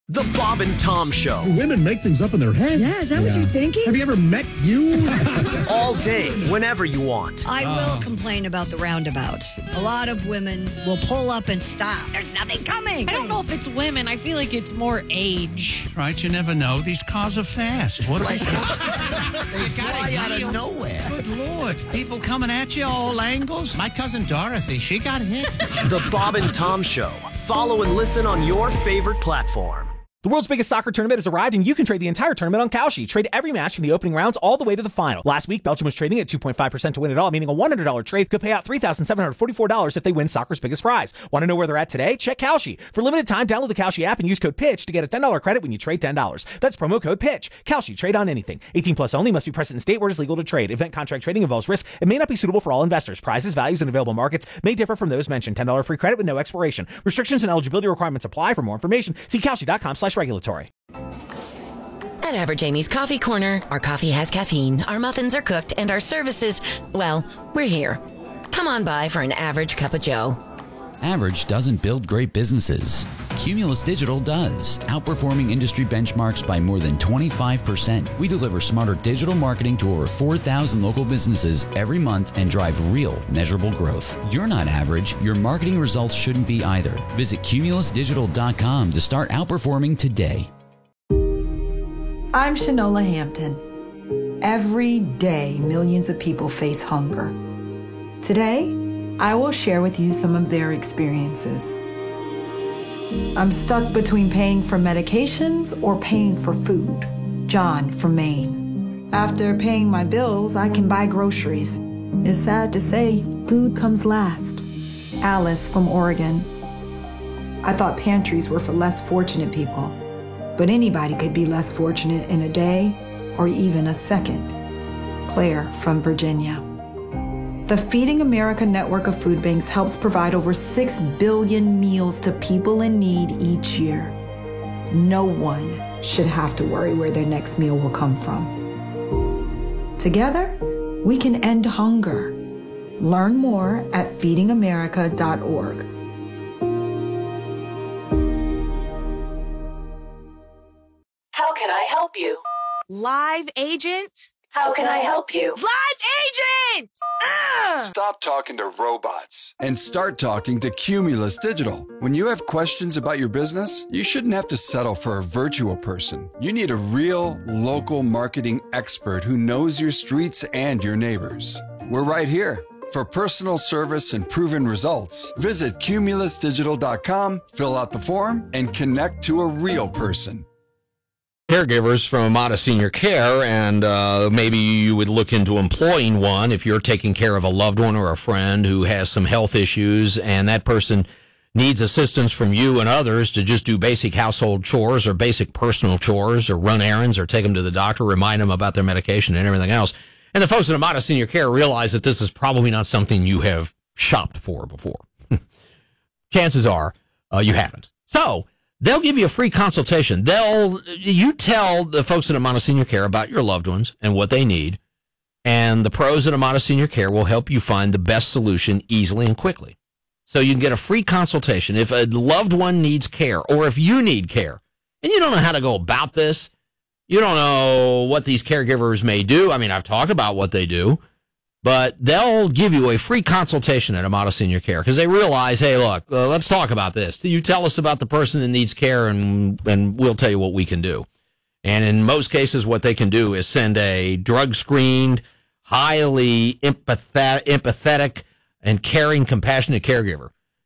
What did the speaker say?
The Bob and Tom Show. Women make things up in their head. Yeah, is that what you're thinking? Have you ever met you? All day, whenever you want. I will complain about the roundabouts. A lot of women will pull up and stop. There's nothing coming. I don't know if it's women. I feel like it's more age. Right, you never know. These cars are fast. What They fly out of nowhere. Good Lord. People coming at you all angles. My cousin Dorothy, she got hit. The Bob and Tom Show. Follow and listen on your favorite platform. The world's biggest soccer tournament has arrived, and you can trade the entire tournament on Kalshi. Trade every match from the opening rounds all the way to the final. Last week, Belgium was trading at 2.5% to win it all, meaning a $100 trade could pay out $3,744 if they win soccer's biggest prize. Want to know where they're at today? Check Kalshi. For limited time, download the Kalshi app and use code PITCH to get a $10 credit when you trade $10. That's promo code PITCH. Kalshi. Trade on anything. 18 plus only. Must be present in state where it is legal to trade. Event contract trading involves risk and may not be suitable for all investors. Prizes, values, and available markets may differ from those mentioned. $10 free credit with no expiration. Restrictions and eligibility requirements apply. For more information, see Kalshi.com/regulatory. At Average Amy's Coffee Corner, our coffee has caffeine, our muffins are cooked, and our services, well, we're here. Come on by for an average cup of joe. Average doesn't build great businesses. Cumulus Digital does, outperforming industry benchmarks by more than 25%. We deliver smarter digital marketing to over 4,000 local businesses every month and drive real, measurable growth. You're not average. Your marketing results shouldn't be either. Visit cumulusdigital.com to start outperforming today. I'm Shanola Hampton. Every day, millions of people face hunger. Today, I will share with you some of their experiences. I'm stuck between paying for medications or paying for food. John from Maine. After paying my bills, I can buy groceries. It's sad to say, food comes last. Alice from Oregon. I thought pantries were for less fortunate people. But anybody could be less fortunate in a day or even a second. Claire from Virginia. The Feeding America network of food banks helps provide over 6 billion meals to people in need each year. No one should have to worry where their next meal will come from. Together, we can end hunger. Learn more at feedingamerica.org. How can I help you? Live agent? How can I help you? Live agent! Stop talking to robots and start talking to Cumulus Digital. When you have questions about your business, you shouldn't have to settle for a virtual person. You need a real, local marketing expert who knows your streets and your neighbors. We're right here. For personal service and proven results, visit cumulusdigital.com, fill out the form, and connect to a real person. Caregivers from Amada Senior Care, and maybe you would look into employing one if you're taking care of a loved one or a friend who has some health issues, and that person needs assistance from you and others to just do basic household chores or basic personal chores or run errands or take them to the doctor, remind them about their medication and everything else. And the folks at Amada Senior Care realize that this is probably not something you have shopped for before. Chances are you haven't. So they'll give you a free consultation. You tell the folks at Amada Senior Care about your loved ones and what they need, and the pros at Amada Senior Care will help you find the best solution easily and quickly. So you can get a free consultation if a loved one needs care or if you need care, and you don't know how to go about this. You don't know what these caregivers may do. I mean, I've talked about what they do, but they'll give you a free consultation at Amada Senior Care because they realize, hey, look, let's talk about this. You tell us about the person that needs care, and we'll tell you what we can do. And in most cases, what they can do is send a drug-screened, highly empathetic, and caring, compassionate caregiver